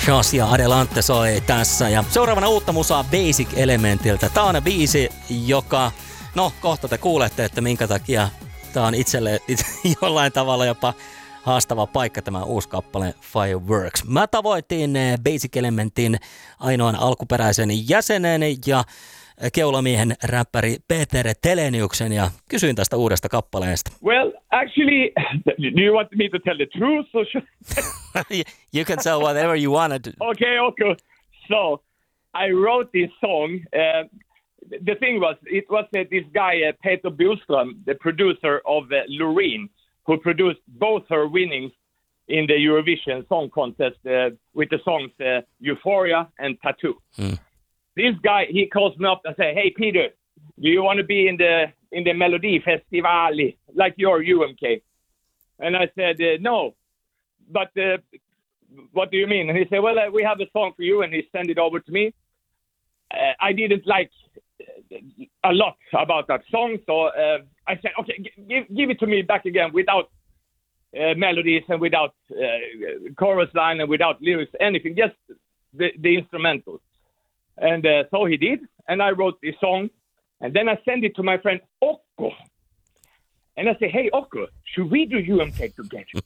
Josh ja Adelante soi tässä. Ja seuraavana uutta musaa Basic Elementiltä. Tää on biisi, joka... No, kohta te kuulette, että minkä takia tää on itselle jollain tavalla jopa haastava paikka, tämä uusi kappale Fireworks. Mä tavoitin Basic Elementin ainoan alkuperäisen jäsenen ja keulamiehen räppäri Peter Teleniuksen ja kysyin tästä uudesta kappaleesta. Well, actually, do you want me to tell the truth? Or You can tell whatever you wanted. Okay. So, I wrote this song. The thing was, it was this guy, Peter Billström, the producer of Loreen, who produced both her winnings in the Eurovision Song Contest with the songs Euphoria and Tattoo. This guy, he calls me up and say, "Hey Peter, do you want to be in the Melody Festival like your UMK?" And I said, "No, but what do you mean?" And he said, "Well, we have a song for you," and he sent it over to me. I didn't like a lot about that song, so I said, "Okay, give it to me back again without melodies and without chorus line and without lyrics, anything, just the instrumentals." And so he did, and I wrote this song, and then I sent it to my friend Okko. And I said, "Hey Okko, should we do UMK together?"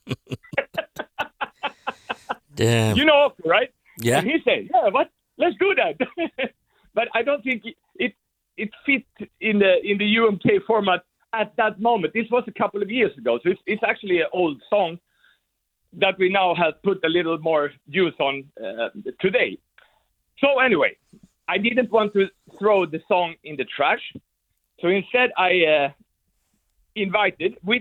Damn. You know Okko, right? Yeah. And he said, "Yeah, what? Let's do that." But I don't think it fit in the UMK format at that moment. This was a couple of years ago, so it's actually an old song that we now have put a little more juice on today. So anyway, I didn't want to throw the song in the trash. So instead I invited, with